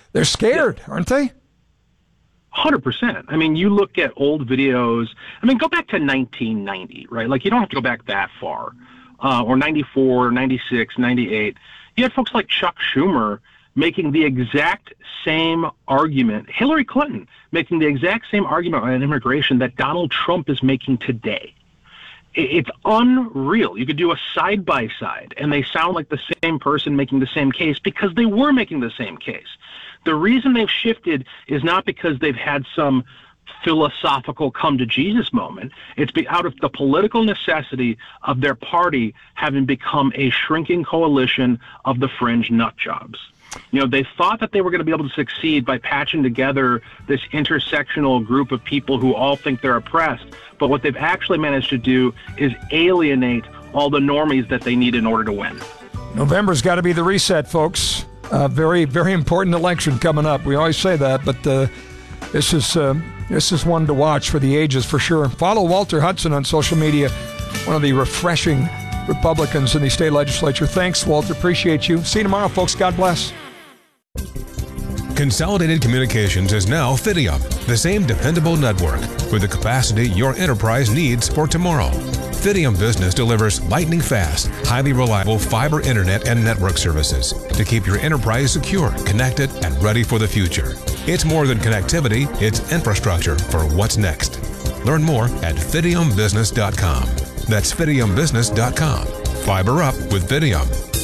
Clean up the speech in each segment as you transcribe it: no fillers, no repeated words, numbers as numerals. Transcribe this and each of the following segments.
They're scared, aren't they? 100%. I mean, you look at old videos. I mean, go back to 1990, right? Like, you don't have to go back that far. Or 94, 96, 98. You had folks like Chuck Schumer making the exact same argument, Hillary Clinton making the exact same argument on immigration that Donald Trump is making today. It's unreal. You could do a side-by-side, and they sound like the same person making the same case because they were making the same case. The reason they've shifted is not because they've had some philosophical come-to-Jesus moment. It's out of the political necessity of their party having become a shrinking coalition of the fringe nut jobs. You know, they thought that they were going to be able to succeed by patching together this intersectional group of people who all think they're oppressed. But what they've actually managed to do is alienate all the normies that they need in order to win. November's got to be the reset, folks. Very, very important election coming up. We always say that, but this is one to watch for the ages for sure. Follow Walter Hudson on social media, one of the refreshing Republicans in the state legislature. Thanks, Walter. Appreciate you. See you tomorrow, folks. God bless. Consolidated Communications is now Fidium, the same dependable network with the capacity your enterprise needs for tomorrow. Fidium Business delivers lightning-fast, highly reliable fiber internet and network services to keep your enterprise secure, connected, and ready for the future. It's more than connectivity, it's infrastructure for what's next. Learn more at fidiumbusiness.com. That's fidiumbusiness.com. Fiber up with Fidium.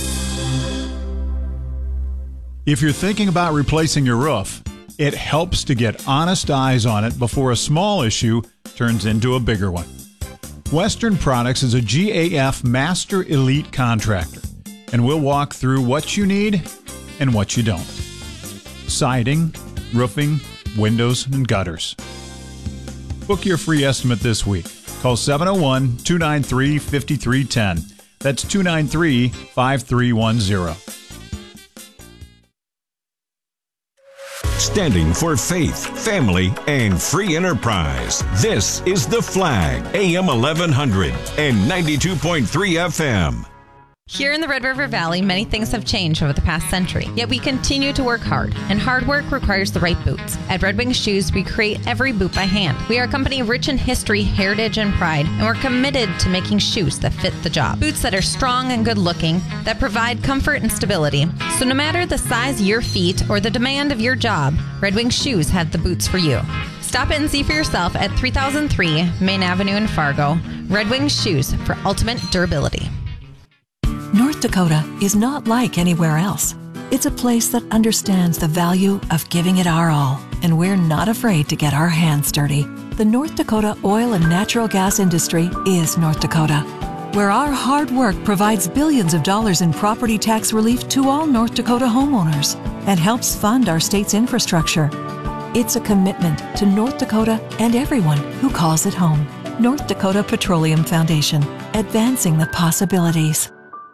If you're thinking about replacing your roof, it helps to get honest eyes on it before a small issue turns into a bigger one. Western Products is a GAF Master Elite contractor, and we'll walk through what you need and what you don't. Siding, roofing, windows, and gutters. Book your free estimate this week. Call 701-293-5310. That's 293-5310. Standing for faith, family, and free enterprise. This is The Flag, AM 1100 and 92.3 FM. Here in the Red River Valley, many things have changed over the past century, yet we continue to work hard, and hard work requires the right boots. At Red Wing Shoes, we create every boot by hand. We are a company rich in history, heritage, and pride, and we're committed to making shoes that fit the job. Boots that are strong and good-looking, that provide comfort and stability. So no matter the size of your feet or the demand of your job, Red Wing Shoes have the boots for you. Stop in and see for yourself at 3003 Main Avenue in Fargo. Red Wing Shoes for ultimate durability. North Dakota is not like anywhere else. It's a place that understands the value of giving it our all, and we're not afraid to get our hands dirty. The North Dakota oil and natural gas industry is North Dakota, where our hard work provides billions of dollars in property tax relief to all North Dakota homeowners and helps fund our state's infrastructure. It's a commitment to North Dakota and everyone who calls it home. North Dakota Petroleum Foundation, advancing the possibilities.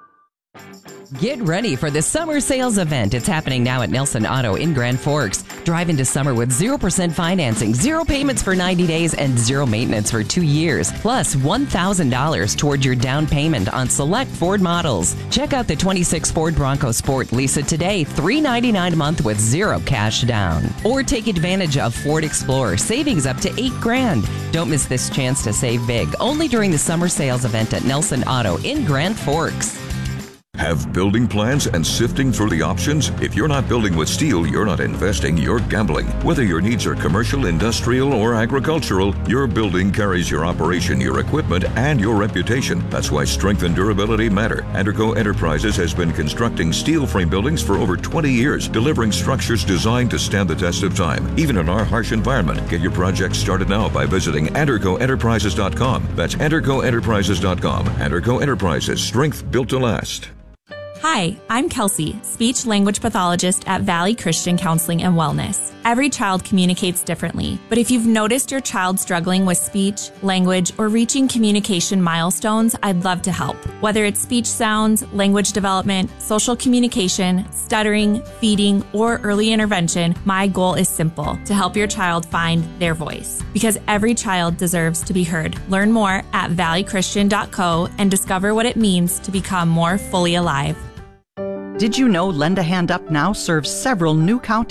Get ready for the summer sales event. It's happening now at Nelson Auto in Grand Forks. Drive into summer with 0% financing, 0 payments for 90 days, and 0 maintenance for 2 years. Plus $1,000 towards your down payment on select Ford models. Check out the 26 Ford Bronco Sport. Lease it today, $399 a month with 0 cash down. Or take advantage of Ford Explorer, savings up to $8,000. Don't miss this chance to save big. Only during the summer sales event at Nelson Auto in Grand Forks. Have building plans and sifting through the options? If you're not building with steel, you're not investing, you're gambling. Whether your needs are commercial, industrial, or agricultural, your building carries your operation, your equipment, and your reputation. That's why strength and durability matter. Anderco Enterprises has been constructing steel frame buildings for over 20 years, delivering structures designed to stand the test of time, even in our harsh environment. Get your project started now by visiting AndercoEnterprises.com. That's AndercoEnterprises.com. Anderco Enterprises, strength built to last. Hi, I'm Kelsey, speech language pathologist at Valley Christian Counseling and Wellness. Every child communicates differently, but if you've noticed your child struggling with speech, language, or reaching communication milestones, I'd love to help. Whether it's speech sounds, language development, social communication, stuttering, feeding, or early intervention, my goal is simple: to help your child find their voice. Because every child deserves to be heard. Learn more at valleychristian.co and discover what it means to become more fully alive. Did you know Lend a Hand Up now serves several new counties?